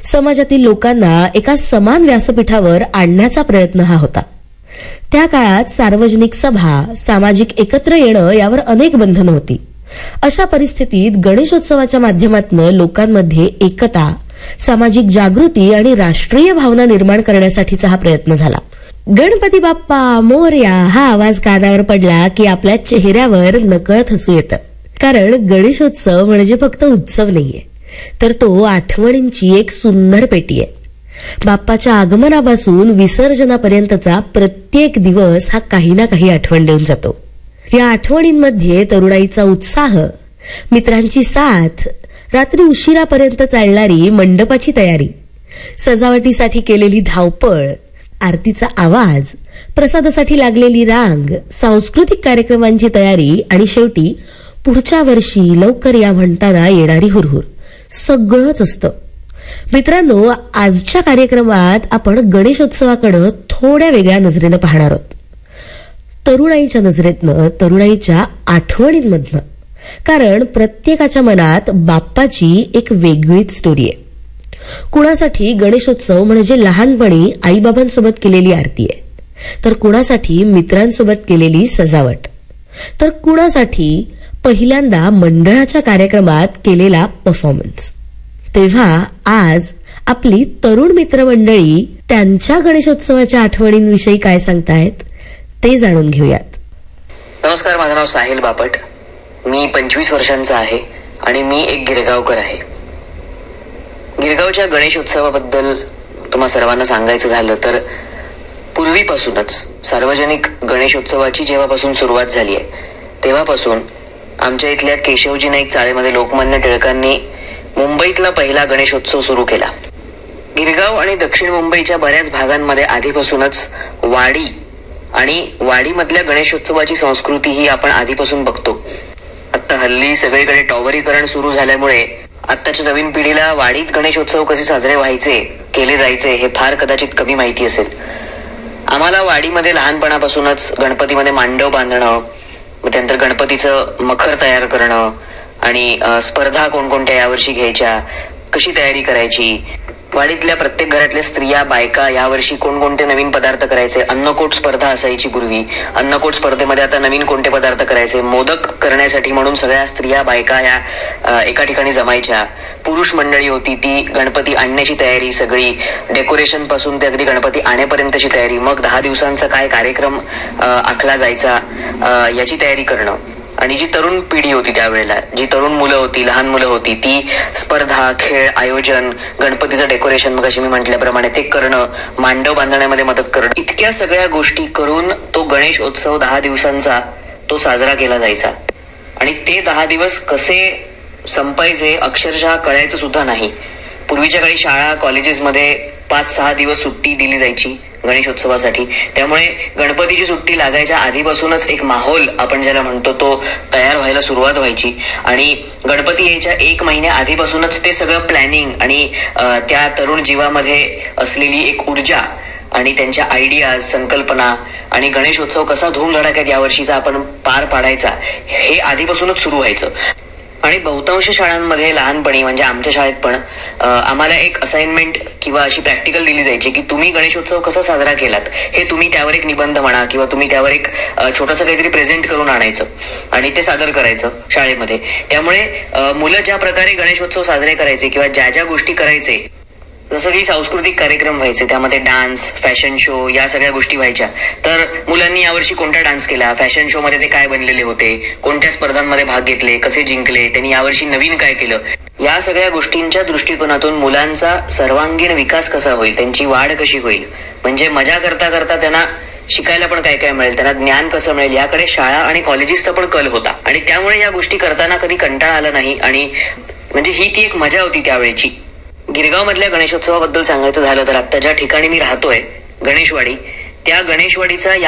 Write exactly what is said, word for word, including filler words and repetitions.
समाजातील लोकांना एका समान व्यासपीठावर आणण्याचा प्रयत्न हा होता. त्या काळात सार्वजनिक सभा, सामाजिक एकत्र येणं यावर अनेक बंधनं होती. अशा परिस्थितीत गणेशोत्सवाच्या माध्यमातून लोकांमध्ये एकता, सामाजिक जागृती आणि राष्ट्रीय भावना निर्माण करण्यासाठीचा हा प्रयत्न झाला. गणपती बाप्पा मोरया हा आवाज कानावर पडला की आपल्या चेहऱ्यावर नकळत हसू येतं. कारण गणेशोत्सव म्हणजे फक्त उत्सव नाहीये, तर तो आठवणींची एक सुंदर पेटी आहे. बाप्पाच्या आगमनापासून विसर्जनापर्यंतचा प्रत्येक दिवस हा काही ना काही आठवण देऊन जातो. या आठवणींमध्ये तरुणाईचा उत्साह, मित्रांची साथ, रात्री उशिरापर्यंत चालणारी मंडपाची तयारी, सजावटीसाठी केलेली धावपळ, आरतीचा आवाज, प्रसादासाठी लागलेली रांग, सांस्कृतिक कार्यक्रमांची तयारी आणि शेवटी पुढच्या वर्षी लवकर या म्हणताना येणारी हुरहुर, सगळंच असतं. मित्रांनो, आजच्या कार्यक्रमात आपण गणेशोत्सवाकडे थोड्या वेगळ्या नजरेनं पाहणार आहोत. तरुणाईच्या नजरेतनं, तरुणाईच्या आठवणींमधनं. कारण प्रत्येकाच्या मनात बाप्पाची एक वेगळीच स्टोरी आहे. कुणासाठी गणेशोत्सव म्हणजे लहानपणी आईबाबांसोबत केलेली आरती आहे, तर कुणासाठी मित्रांसोबत केलेली सजावट, तर कुणासाठी पहिल्यांदा मंडळाच्या कार्यक्रमात केलेला परफॉर्मन्स. तेव्हा आज आपली तरुण मित्रमंडळी त्यांच्या गणेशोत्सवाच्या आठवणींविषयी काय सांगतायत ते जाणून घेऊयात. नमस्कार, माझं नाव साहिल बापट. मी पंचवीस वर्षांचा आहे आणि मी एक गिरगावकर आहे. गिरगावच्या गणेशोत्सवाबद्दल तुम्हा सर्वांना सांगायचं झालं तर पूर्वीपासूनच सार्वजनिक गणेशोत्सवाची जेव्हापासून सुरुवात झाली आहे तेव्हापासून आमच्या इथल्या केशवजी नाईक चाळेमध्ये लोकमान्य टिळकांनी मुंबईतला पहिला गणेशोत्सव सुरू केला. गिरगाव आणि दक्षिण मुंबईच्या बऱ्याच भागांमध्ये आधीपासूनच वाडी आणि वाडीमधल्या गणेशोत्सवाची संस्कृती ही आपण आधीपासून बघतो. आता हल्ली सगळीकडे टॉवरीकरण सुरू झाल्यामुळे आत्ताच्या नवीन पिढीला वाडीत गणेशोत्सव कसे साजरे व्हायचे, केले जायचे हे फार कदाचित कमी माहिती असेल. आम्हाला वाडीमध्ये लहानपणापासूनच गणपतीमध्ये मांडव बांधणं, त्यानंतर गणपतीचं मखर तयार करणं आणि स्पर्धा कोणकोणत्या यावर्षी घ्यायच्या, कशी तयारी करायची, वाडीतल्या प्रत्येक घरातल्या स्त्रिया बायका यावर्षी कोणकोणते नवीन पदार्थ करायचे, अन्नकोट स्पर्धा असायची पूर्वी. अन्नकोट स्पर्धेमध्ये आता नवीन कोणते पदार्थ करायचे, मोदक करण्यासाठी म्हणून सगळ्या स्त्रिया बायका या एका ठिकाणी जमायच्या. पुरुष मंडळी होती ती गणपती आणण्याची तयारी, सगळी डेकोरेशन पासून ते अगदी गणपती आणेपर्यंतची तयारी, मग दहा दिवसांचा काय कार्यक्रम आखला जायचा याची तयारी करणं. आणि जी तरुण पिढी होती त्यावेळेला, जी तरुण मुलं होती, लहान मुलं होती, ती स्पर्धा, खेळ, आयोजन, गणपतीचं डेकोरेशन मग अशी मी म्हटल्याप्रमाणे ते करणं, मांडव बांधण्यामध्ये मदत करणं, इतक्या सगळ्या गोष्टी करून तो गणेश उत्सव दहा दिवसांचा तो साजरा केला जायचा. आणि ते दहा दिवस कसे संपायचे अक्षरशः कळायचं सुद्धा नाही. पूर्वीच्या काळी शाळा कॉलेजेसमध्ये पाच सहा दिवस सुट्टी दिली जायची गणेशोत्सवासाठी. त्यामुळे गणपतीची सुट्टी लागायच्या आधीपासूनच एक माहोल आपण ज्याला म्हणतो तो तयार व्हायला सुरुवात व्हायची. आणि गणपती यायच्या एक महिन्या आधीपासूनच ते सगळं प्लॅनिंग आणि त्या तरुण जीवामध्ये असलेली एक ऊर्जा आणि त्यांच्या आयडियाज, संकल्पना आणि गणेशोत्सव कसा धूमधडाक्यात यावर्षीचा आपण पार पाडायचा हे आधीपासूनच सुरू व्हायचं. आणि बहुतांश शाळांमध्ये लहानपणी म्हणजे आमच्या शाळेत पण आम्हाला एक असाइनमेंट किंवा अशी प्रॅक्टिकल दिली जायची की तुम्ही गणेशोत्सव कसा साजरा केलात हे तुम्ही त्यावर एक निबंध म्हणा किंवा तुम्ही त्यावर एक छोटंसं काहीतरी प्रेझेंट करून आणायचं आणि ते सादर करायचं शाळेमध्ये. त्यामुळे मुलं ज्या प्रकारे गणेशोत्सव साजरे करायचे किंवा ज्या ज्या गोष्टी करायचे, जसं की सांस्कृतिक कार्यक्रम व्हायचे, त्यामध्ये डान्स, फॅशन शो या सगळ्या गोष्टी व्हायच्या. तर मुलांनी यावर्षी कोणता डान्स केला, फॅशन शो मध्ये ते काय बनलेले होते, कोणत्या स्पर्धांमध्ये भाग घेतले, कसे जिंकले, त्यांनी यावर्षी नवीन काय केलं, या सगळ्या गोष्टींच्या दृष्टिकोनातून मुलांचा सर्वांगीण विकास कसा होईल, त्यांची वाढ कशी होईल, म्हणजे मजा करता करता त्यांना शिकायला पण काय काय मिळेल, त्यांना ज्ञान कसं मिळेल, याकडे शाळा आणि कॉलेजेसचा पण कल होता. आणि त्यामुळे या गोष्टी करताना कधी कंटाळा आला नाही. आणि म्हणजे ही ती एक मजा होती त्यावेळेची. गिरगाव मधल्या गणेशोत्सवाबद्दल सांगायचं झालं तर आता ज्या ठिकाणी मी राहतोय गणेशवाडी, त्या गणेशवाडीचा